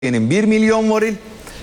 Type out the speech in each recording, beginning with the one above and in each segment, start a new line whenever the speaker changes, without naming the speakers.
Türkiye'nin 1 milyon varil,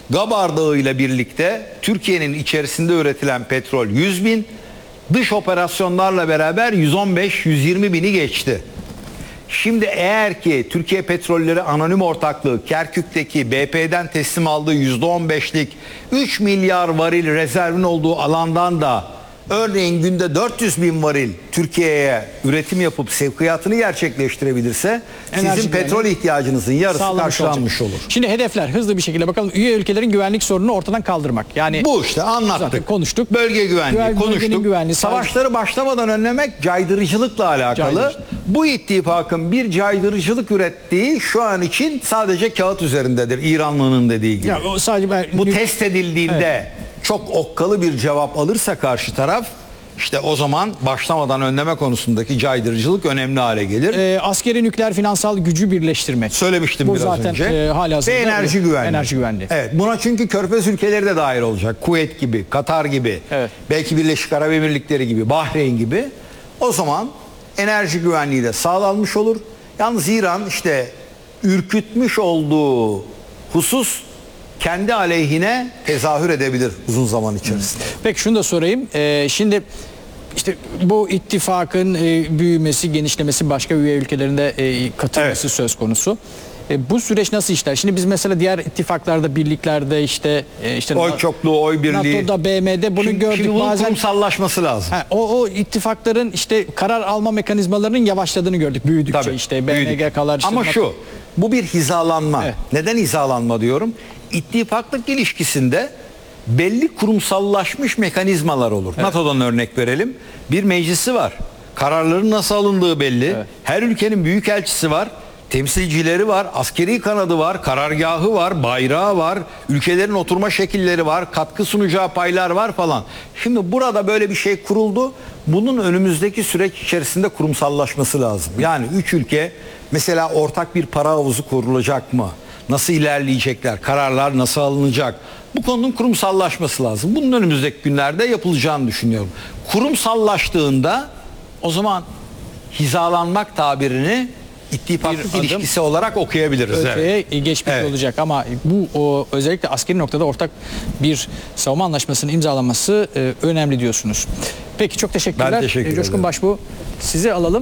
Gabar ile birlikte Türkiye'nin içerisinde üretilen petrol 100 bin, dış operasyonlarla beraber 115-120 bini geçti. Şimdi eğer ki Türkiye Petrolleri Anonim Ortaklığı Kerkük'teki BP'den teslim aldığı %15'lik 3 milyar varil rezervin olduğu alandan da örneğin günde 400 bin varil Türkiye'ye üretim yapıp sevkiyatını gerçekleştirebilirse sizin petrol ihtiyacınızın yarısı karşılanmış olur.
Şimdi hedefler hızlı bir şekilde bakalım. Üye ülkelerin güvenlik sorununu ortadan kaldırmak. Yani
bu işte anlattık.
Zaten konuştuk.
Bölge güvenliği konuştuk.
Güvenliği,
savaşları başlamadan önlemek caydırıcılıkla alakalı. Bu ittifakın bir caydırıcılık ürettiği şu an için sadece kağıt üzerindedir. İranlı'nın dediği gibi.
Ya, o sadece
bu test edildiğinde çok okkalı bir cevap alırsa karşı taraf, İşte o zaman başlamadan önleme konusundaki caydırıcılık önemli hale gelir.
Askeri nükleer finansal gücü birleştirmek.
Söylemiştim bu biraz
zaten,
önce.
Ve
enerji güvenliği.
Enerji güvenliği.
Evet, buna çünkü Körfez ülkeleri de dahil olacak. Kuveyt gibi, Katar gibi,
evet.
Belki Birleşik Arap Emirlikleri gibi, Bahreyn gibi. O zaman enerji güvenliği de sağlanmış olur. Yalnız İran işte ürkütmüş olduğu husus kendi aleyhine tezahür edebilir uzun zaman içerisinde.
Peki şunu da sorayım. Şimdi işte bu ittifakın büyümesi, genişlemesi, başka üye ülkelerinde katılması söz konusu. Bu süreç nasıl işler? Şimdi biz mesela diğer ittifaklarda, birliklerde işte
oy çokluğu, oy birliği.
NATO'da, BM'de bunu gördük.
Şimdi bunun kurumsallaşması lazım.
O ittifakların işte karar alma mekanizmalarının yavaşladığını gördük. Büyüdükçe. Tabii, işte BNGK'lar.
Ama şu, bu bir hizalanma.
Evet.
Neden hizalanma diyorum? İttifaklık ilişkisinde belli kurumsallaşmış mekanizmalar olur. Evet. NATO'dan örnek verelim. Bir meclisi var. Kararların nasıl alındığı belli. Evet. Her ülkenin büyükelçisi var. Temsilcileri var. Askeri kanadı var. Karargahı var. Bayrağı var. Ülkelerin oturma şekilleri var. Katkı sunacağı paylar var falan. Şimdi burada böyle bir şey kuruldu. Bunun önümüzdeki süreç içerisinde kurumsallaşması lazım. Yani 3 ülke mesela ortak bir para havuzu kurulacak mı? Nasıl ilerleyecekler? Kararlar nasıl alınacak? Bu konunun kurumsallaşması lazım. Bunun önümüzdeki günlerde yapılacağını düşünüyorum. Kurumsallaştığında o zaman hizalanmak tabirini ittifaklık ilişkisi olarak okuyabiliriz.
Öteye geçmiş olacak ama bu özellikle askeri noktada ortak bir savunma anlaşmasının imzalanması önemli diyorsunuz. Peki çok teşekkürler.
Ben teşekkür ederim.
Coşkun Başbuğ, sizi alalım.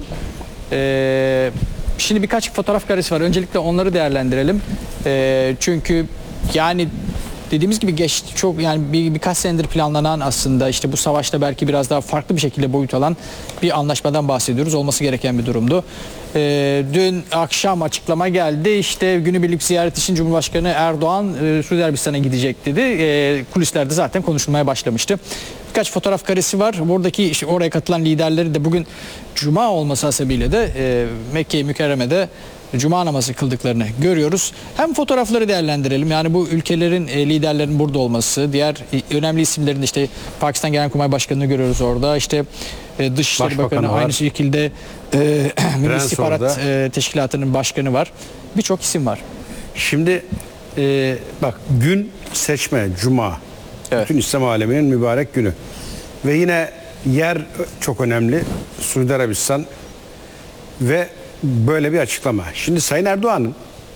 Şimdi birkaç fotoğraf karesi var. Öncelikle onları değerlendirelim. Çünkü yani dediğimiz gibi çok yani birkaç senedir planlanan, aslında işte bu savaşta belki biraz daha farklı bir şekilde boyut alan bir anlaşmadan bahsediyoruz. Olması gereken bir durumdu. Dün akşam açıklama geldi. İşte günübirlik ziyaret için Cumhurbaşkanı Erdoğan Suudi Arabistan'a gidecek dedi. Kulislerde zaten konuşulmaya başlamıştı. Birkaç fotoğraf karesi var. Buradaki işte oraya katılan liderleri de bugün Cuma olması hasebiyle de Mekke-i Mükerreme'de Cuma namazı kıldıklarını görüyoruz. Hem fotoğrafları değerlendirelim. Yani bu ülkelerin liderlerin burada olması, diğer önemli isimlerin işte Pakistan Genelkurmay Başkanı'nı görüyoruz orada. İşte Dışişleri Bakanı aynı şekilde Milli İstihbarat Teşkilatı'nın başkanı var. Birçok isim var.
Şimdi bak, gün seçme, Cuma. Evet. Bütün İslam aleminin mübarek günü. Ve yine yer çok önemli. Suudi Arabistan ve böyle bir açıklama. Şimdi Sayın Erdoğan'ın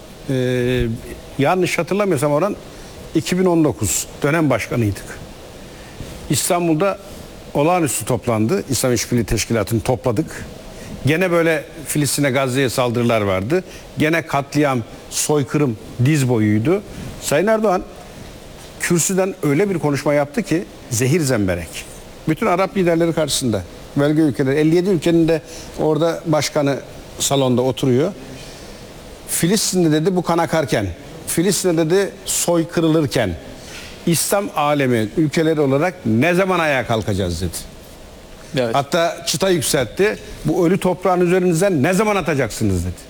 yanlış hatırlamıyorsam oran 2019 dönem başkanıydık. İstanbul'da olağanüstü toplandı. İslam İşbirliği Teşkilatı'nı topladık. Gene böyle Filistin'e, Gazze'ye saldırılar vardı. Gene katliam, soykırım diz boyuydu. Sayın Erdoğan kürsüden öyle bir konuşma yaptı ki zehir zemberek. Bütün Arap liderleri karşısında, bölge ülkeleri, 57 ülkenin de orada başkanı salonda oturuyor. Filistin'de dedi bu kan akarken, Filistin'de dedi soykırılırken İslam alemi ülkeleri olarak ne zaman ayağa kalkacağız dedi. Evet. Hatta çıta yükseltti. Bu ölü toprağın üzerinizden ne zaman atacaksınız dedi.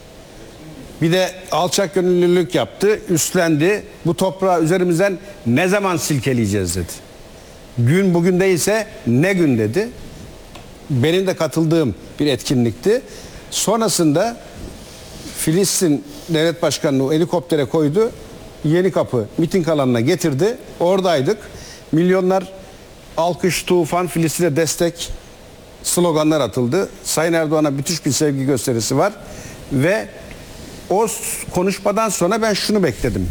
Bir de alçak gönüllülük yaptı, üstlendi. Bu toprağı üzerimizden ne zaman silkeleyeceğiz dedi. Gün bugün değilse ne gün dedi. Benim de katıldığım bir etkinlikti. Sonrasında Filistin Devlet Başkanı'nı helikoptere koydu. Yenikapı miting alanına getirdi. Oradaydık. Milyonlar alkış, tufan, Filistin'e destek sloganlar atıldı. Sayın Erdoğan'a müthiş bir sevgi gösterisi var. Ve O konuşmadan sonra ben şunu bekledim.